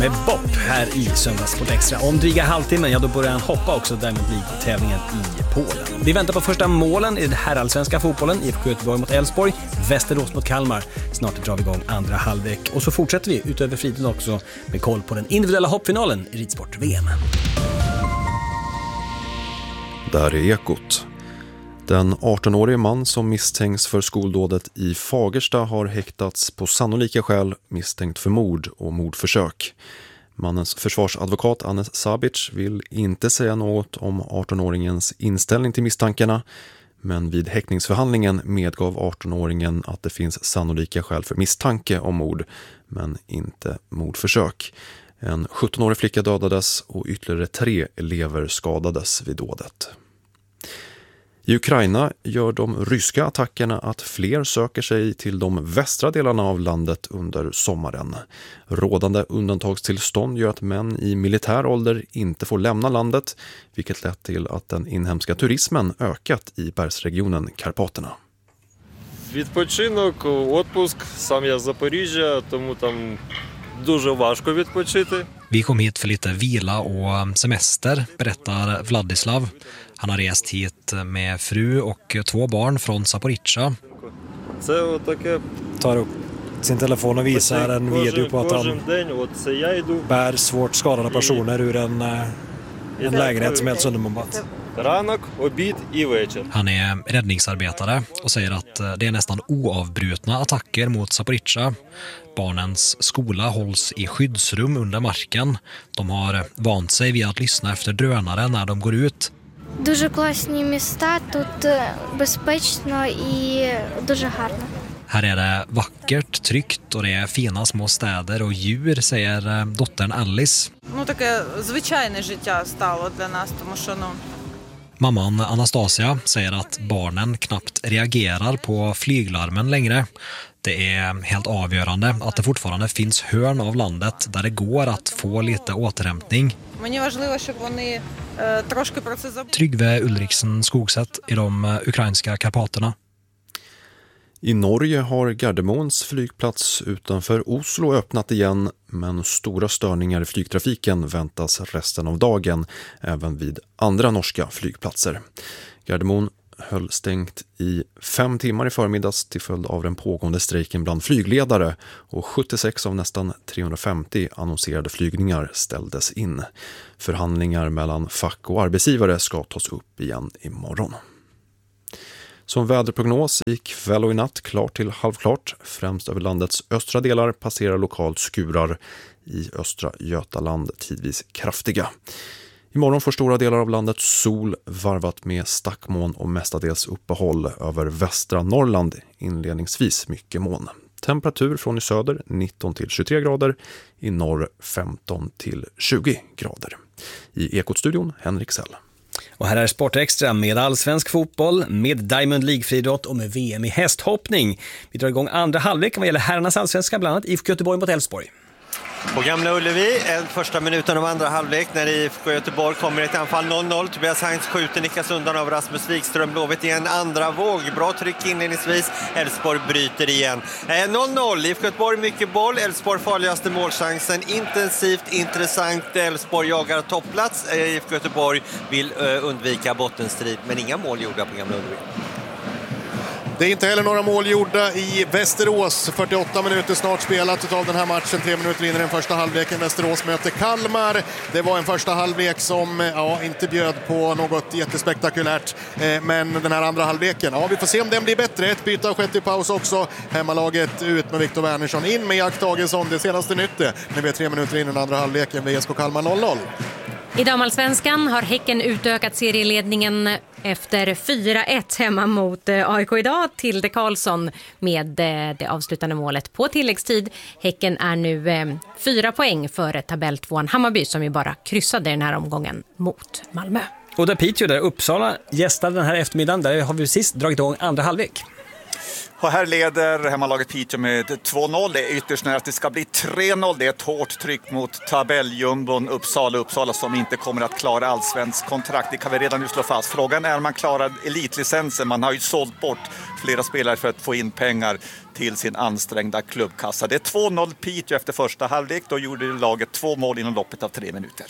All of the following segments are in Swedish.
Med Bopp här i Söndagssport Extra. Om dryga halvtimmen, då börjar han hoppa också Diamond League-tävlingen i Polen. Vi väntar på första målen i den herrallsvenska fotbollen. IFK Göteborg mot Elfsborg, Västerås mot Kalmar. Snart drar vi igång andra halvlek. Och så fortsätter vi utöver fritiden också med koll på den individuella hoppfinalen i ridsport-VM. Där är Ekot. Den 18-årige man som misstänks för skoldådet i Fagersta har häktats på sannolika skäl misstänkt för mord och mordförsök. Mannens försvarsadvokat Anes Sabic vill inte säga något om 18-åringens inställning till misstankarna, men vid häktningsförhandlingen medgav 18-åringen att det finns sannolika skäl för misstanke om mord, men inte mordförsök. En 17-årig flicka dödades och ytterligare 3 elever skadades vid dådet. I Ukraina gör de ryska attackerna att fler söker sig till de västra delarna av landet under sommaren. Rådande undantagstillstånd gör att män i militär ålder inte får lämna landet, vilket lett till att den inhemska turismen ökat i bergsregionen Karpaterna. Відпочинок, отпуск, сам я з Запоріжжя, тому там дуже важко відпочити. Vi kom hit för lite vila och semester, berättar Vladislav. Han har rest hit med fru och 2 barn från Zaporizjzja. Tar upp sin telefon och visar en video på att han bär svårt skadade personer ur en lägenhet som är helt sönderbombat. Han är räddningsarbetare och säger att det är nästan oavbrutna attacker mot Zaporizjzja. Barnens skola hålls i skyddsrum under marken. De har vant sig vid att lyssna efter drönare när de går ut. Дуже класні міста, тут безпечно і дуже гарно. Här är det vackert, tryggt och det är fina små städer och djur, säger dottern Alice. Ну таке звичайне життя стало для нас, тому що Mamman Anastasia säger att barnen knappt reagerar på flyglarmen längre. Det är helt avgörande att det fortfarande finns hörn av landet där det går att få lite återhämtning. Tryggve Ulriksen Skogsätt i de ukrainska Karpaterna. I Norge har Gardermoens flygplats utanför Oslo öppnat igen, men stora störningar i flygtrafiken väntas resten av dagen, även vid andra norska flygplatser. Gardermoen höll stängt i 5 timmar i förmiddags till följd av den pågående strejken bland flygledare, och 76 av nästan 350 annonserade flygningar ställdes in. Förhandlingar mellan fack och arbetsgivare ska tas upp igen imorgon. Som väderprognos i kväll och i natt klart till halvklart. Främst över landets östra delar passerar lokalt skurar, i östra Götaland tidvis kraftiga. Imorgon får stora delar av landet sol varvat med stackmoln och mestadels uppehåll. Över västra Norrland inledningsvis mycket moln. Temperatur från i söder 19 till 23 grader, i norr 15 till 20 grader. I Ekot-studion Henrik Sell. Och här är Sport Extra med allsvensk fotboll, med Diamond League-friidrott och med VM i hästhoppning. Vi drar igång andra halvlek vad gäller herrarnas allsvenska, bland annat IFK Göteborg mot Elfsborg. På Gamla Ullevi, första minuten av andra halvlek när IFK Göteborg kommer ett anfall 0-0. Tobias Heinz skjuter, nickas undan av Rasmus Wikström. Blåvitt i en andra våg. Bra tryck inledningsvis. Elfsborg bryter igen. 0-0. IFK Göteborg mycket boll. Elfsborg farligaste målchansen. Intensivt, intressant. Elfsborg jagar toppplats. IFK Göteborg vill undvika bottenstrid, men inga mål gjorda på Gamla Ullevi. Det är inte heller några mål gjorda i Västerås. 48 minuter snart spelat av den här matchen. 3 minuter in i den första halvleken. Västerås möter Kalmar. Det var en första halvlek som inte bjöd på något jättespektakulärt. Men den här andra halvleken, vi får se om den blir bättre. Ett byte har skett i paus också. Hemmalaget ut med Viktor Wernersson. In med Jack Tagesson. Det senaste nytt när vi är 3 minuter in i den andra halvleken. VSK Kalmar 0-0. I damallsvenskan har Häcken utökat serieledningen efter 4-1 hemma mot AIK idag. Tilde Karlsson med det avslutande målet på tilläggstid. Häcken är nu 4 poäng före tabelltvåan Hammarby, som ju bara kryssade den här omgången mot Malmö. Och där Piteå, där Uppsala gästade den här eftermiddagen, där har vi sist dragit igång andra halvlek. Och här leder hemmalaget Piteå med 2-0. Det är ytterst nära att det ska bli 3-0. Det är ett hårt tryck mot tabelljumbon Uppsala som inte kommer att klara allsvensk kontrakt. Det kan vi redan nu slå fast. Frågan är om man klarar elitlicensen. Man har ju sålt bort flera spelare för att få in pengar till sin ansträngda klubbkassa. Det är 2-0 Piteå efter första halvlek. Då gjorde laget 2 mål inom loppet av 3 minuter.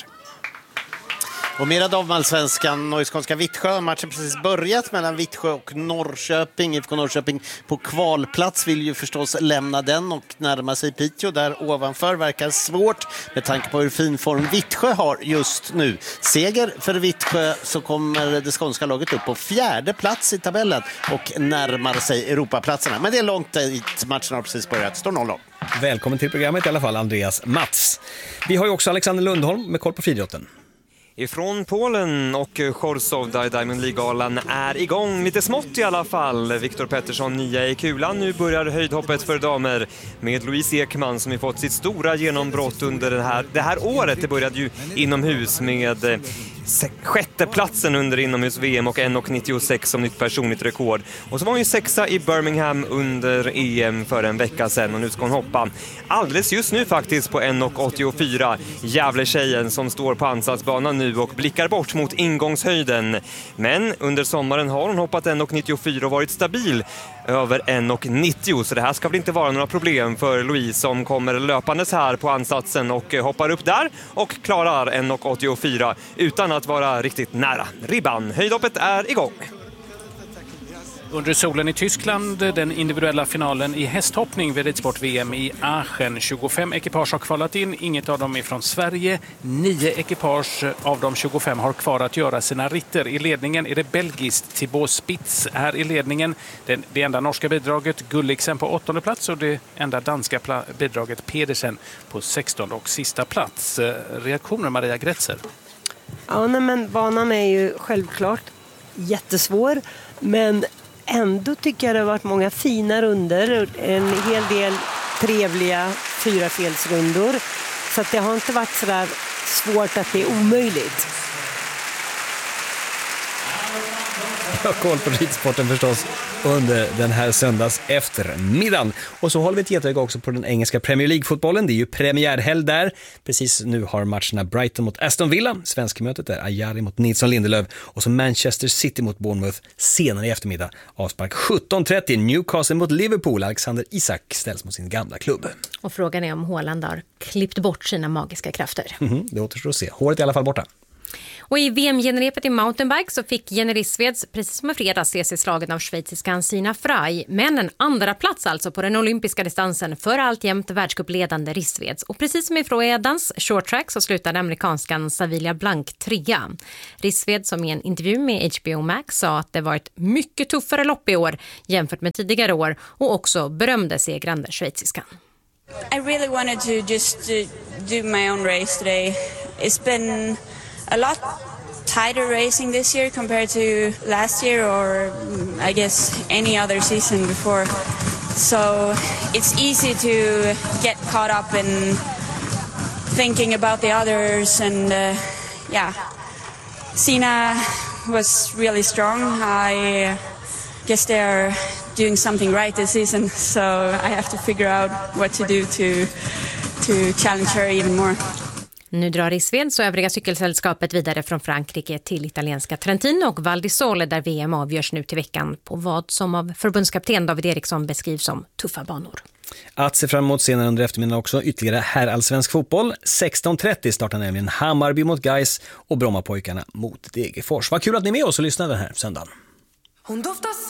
Och mera damallsvenskan, Neuskånska Vittsjö. Matchen precis börjat mellan Vittsjö och Norrköping. IFK Norrköping på kvalplats vill ju förstås lämna den och närma sig Piteå. Där ovanför verkar svårt med tanke på hur fin form Vittsjö har just nu. Seger för Vittsjö så kommer det skånska laget upp på 4:e plats i tabellen och närmar sig Europaplatserna. Men det är långt dit, matchen har precis börjat. Står 0-0. Välkommen till programmet i alla fall, Andreas Mats. Vi har ju också Alexander Lundholm med koll på friidrotten. Ifrån Polen och Chorzów där Diamond League-galan är igång lite smått i alla fall. Viktor Pettersson 9 i kulan. Nu börjar höjdhoppet för damer med Louise Ekman som har fått sitt stora genombrott under det här året. Det började ju inomhus med 6:e platsen under inomhus-VM och 1,96 som nytt personligt rekord. Och så var hon ju 6:a i Birmingham under EM för en vecka sedan och nu ska hon hoppa alldeles just nu faktiskt på 1,84. Gävle-tjejen som står på ansatsbanan nu och blickar bort mot ingångshöjden. Men under sommaren har hon hoppat 1,94 och varit stabil över 1,90. Så det här ska väl inte vara några problem för Louise som kommer löpandes här på ansatsen och hoppar upp där och klarar 1,84 utan att vara riktigt nära ribban. Höjdhoppet är igång. Under solen i Tyskland, den individuella finalen i hästhoppning vid ridsport-VM i Aachen. 25 ekipage har kvalat in, inget av dem är från Sverige. 9 ekipage av de 25 har kvar att göra sina ritter. I ledningen är det belgiskt Thibaut Spitz här i ledningen. Det enda norska bidraget Gulliksen på 8:e plats och det enda danska bidraget Pedersen på 16:e och sista plats. Reaktioner Maria Gretzer? Ja, men banan är ju självklart jättesvår, men ändå tycker jag det har varit många fina runder, en hel del trevliga 4-felsrundor, så att det har inte varit så där svårt att det är omöjligt. Jag har koll på ridsporten förstås under den här söndags eftermiddagen. Och så håller vi ett getöga också på den engelska Premier League-fotbollen. Det är ju premiärhelg där. Precis nu har matcherna Brighton mot Aston Villa. Svenskmötet är Ajari mot Nilsson Lindelöf. Och så Manchester City mot Bournemouth senare i eftermiddag. Avspark 17:30. Newcastle mot Liverpool. Alexander Isak ställs mot sin gamla klubb. Och frågan är om Haaland har klippt bort sina magiska krafter. Det återstår att se. Håret är i alla fall borta. Och i VM-genrepet i mountainbike så fick Jenny Rissveds, precis som i fredags, se sig slagen av schweiziskan Sina Frey. Men en andra plats alltså på den olympiska distansen för alltjämt världscupledande Rissveds. Och precis som i fredagens short track så slutade amerikanskan Savilia Blank 3. Rissved som i en intervju med HBO Max sa att det varit mycket tuffare lopp i år jämfört med tidigare år och också berömde segrande schweiziskan. I really wanted to just do my own race today. It's been a lot tighter racing this year compared to last year or I guess any other season before. So it's easy to get caught up in thinking about the others and Sina was really strong. I guess they are doing something right this season, so I have to figure out what to do to challenge her even more. Nu drar Rissveds och övriga cykelsällskapet vidare från Frankrike till italienska Trentino och Val di Sole där VM avgörs nu till veckan på vad som av förbundskapten David Eriksson beskrivs som tuffa banor. Att se fram emot senare under eftermiddagen också ytterligare herrallsvensk fotboll. 16:30 startar nämligen Hammarby mot Gais och Brommapojkarna mot Degerfors. Vad kul att ni är med oss och lyssnar den här söndagen. Hon doftar